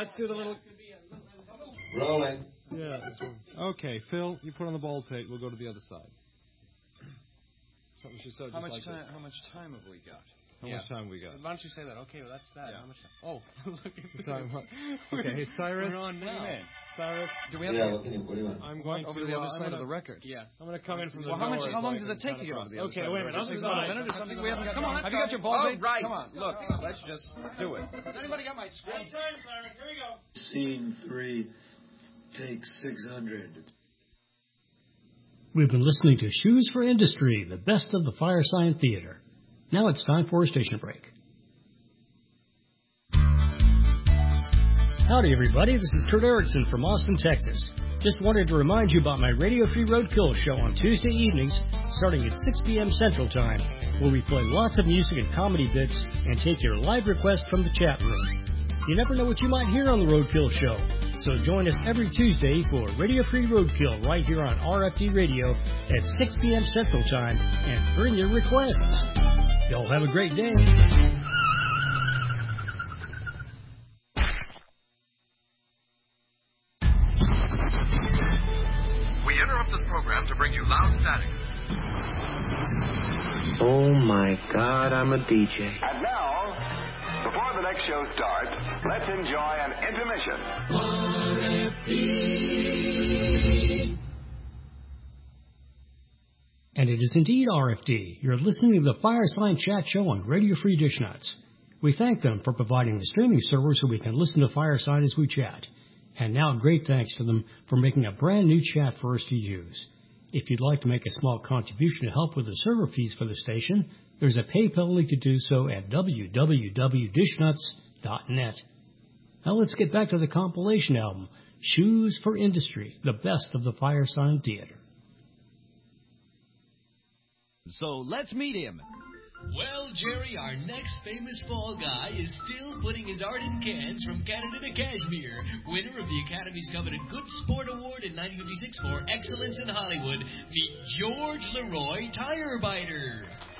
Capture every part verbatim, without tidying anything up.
let's do the little... Rolling. Yeah, this one. Okay, Phil, you put on the ball tape. We'll go to the other side. Something she said how just much like time? this. How much time have we got? How yeah. much time we got? Why don't you say that? Okay, well, that's that. Yeah. How much time? Oh, look at this. Okay, hey, Cyrus. We're on now. Cyrus. Do we have Yeah, to... what can you put him on? I'm going over to to the other uh, side gonna, of the record. Yeah. I'm going to come in from the well, how much? doors How long so does I it take can to get over to the other Okay, side? wait a minute. Just takes about a minute or something. We haven't got. Come on. Have you got your ball Oh, tape? right. Come on. Look, let's just do it. Has anybody got my script? Time, Cyrus. Here we go. Scene three, take six hundred. We've been listening to Shoes for Industry, the best of the Firesign Theater. Now it's time for a station break. Howdy, everybody. This is Kurt Erickson from Austin, Texas. Just wanted to remind you about my Radio Free Roadkill show on Tuesday evenings, starting at six p.m. Central Time, where we play lots of music and comedy bits and take your live requests from the chat room. You never know what you might hear on the Roadkill show, so join us every Tuesday for Radio Free Roadkill right here on R F D Radio at six p.m. Central Time, and bring your requests. Y'all have a great day. We interrupt this program to bring you loud static. Oh my God, I'm a D J. And now, before the next show starts, let's enjoy an intermission. R F D. And it is indeed R F D. You're listening to the Firesign Chat Show on Radio Free Dish Nuts. We thank them for providing the streaming server so we can listen to Fireside as we chat. And now great thanks to them for making a brand new chat for us to use. If you'd like to make a small contribution to help with the server fees for the station, there's a PayPal link to do so at w w w dot dish nuts dot net. Now let's get back to the compilation album, Shoes for Industry, the best of the Firesign Theater. So let's meet him. Well, Jerry, our next famous fall guy is still putting his art in cans from Canada to Kashmir. Winner of the Academy's coveted Good Sport Award in nineteen fifty-six for excellence in Hollywood. Meet George Leroy Tirebiter.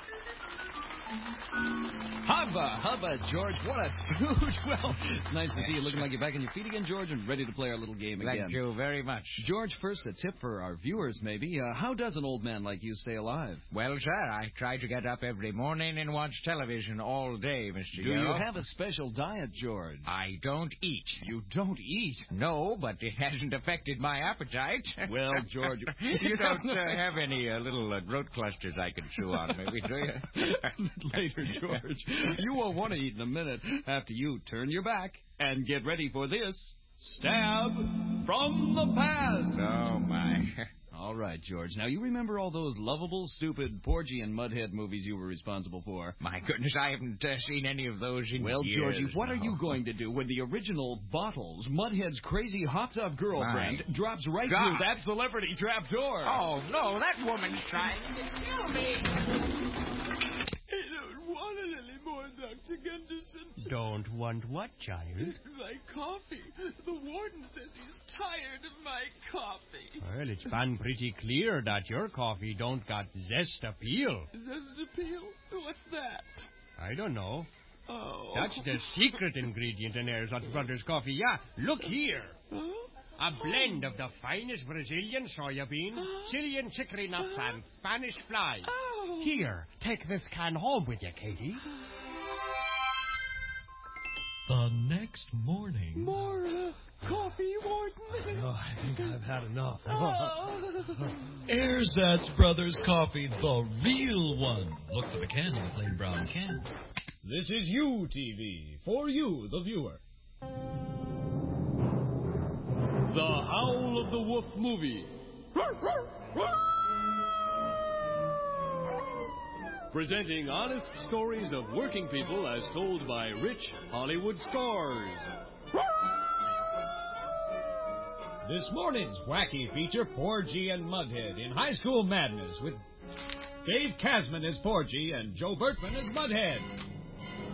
Hubba, hubba, George. What a suit. Well, it's nice to see you looking like you're back on your feet again, George, and ready to play our little game again. Thank you very much. George, first a tip for our viewers, maybe. Uh, how does an old man like you stay alive? Well, sir, I try to get up every morning and watch television all day, Mister Do Yarrow. you have a special diet, George? I don't eat. You don't eat? No, but it hasn't affected my appetite. Well, George... you don't uh, have any uh, little uh, throat clusters I can chew on, maybe, do you? Later, George. You won't want to eat in a minute after you turn your back and get ready for this Stab from the Past. Oh, my. All right, George. Now, you remember all those lovable, stupid, Porgy and Mudhead movies you were responsible for? My goodness, I haven't uh, seen any of those in Well, years. Georgie, what now. are you going to do when the original Bottles, Mudhead's crazy hopped-up girlfriend, My drops right God. through that celebrity trapdoor? Oh, no, that woman's trying to kill me. Want it anymore, Doctor Gunderson. Don't want what, child? My coffee. The warden says he's tired of my coffee. Well, it's been pretty clear that your coffee don't got zest appeal. Zest appeal? What's that? I don't know. Oh. That's the secret ingredient in Arizona Brothers coffee. Yeah, look here. Huh? A blend of the finest Brazilian soya beans, Chilean chicory nuts, and Spanish fly. Oh. Here, take this can home with you, Katie. The next morning. More uh, coffee, Warden. Oh, I think I've had enough. Ersatz Brothers coffee, the real one. Look for the can in the plain brown can. This is U T V, for you, the viewer. The Howl of the Wolf movie. Presenting honest stories of working people as told by rich Hollywood stars. This morning's wacky feature, Porgy and Mudhead in High School Madness with Dave Casman as Porgy and Joe Bertman as Mudhead.